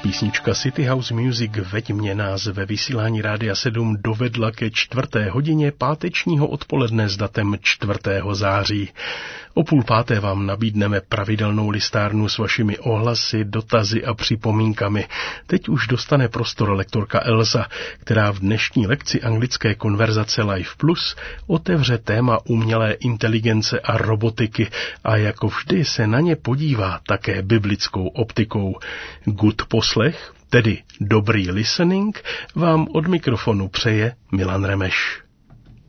Písnička City House Music Veď mě nás ve vysílání Rádia 7 dovedla ke 4. hodině pátečního odpoledne s datem 4. září. O 4:30 vám nabídneme pravidelnou listárnu s vašimi ohlasy, dotazy a připomínkami. Teď už dostane prostor lektorka Elza, která v dnešní lekci anglické konverzace Live Plus otevře téma umělé inteligence a robotiky a jako vždy se na ně podívá také biblickou optikou. Good poslech, tedy dobrý listening, vám od mikrofonu přeje Milan Remeš.